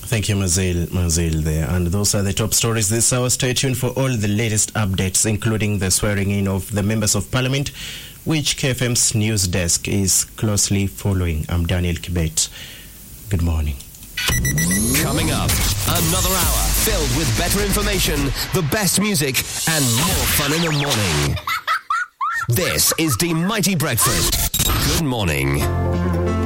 Thank you, Mazil there. And those are the top stories this hour. Stay tuned for all the latest updates, including the swearing in of the members of parliament, which KFM's news desk is closely following. I'm Daniel Kibet. Good morning. Coming up, another hour filled with better information, the best music, and more fun in the morning. This is the Mighty Breakfast. Good morning.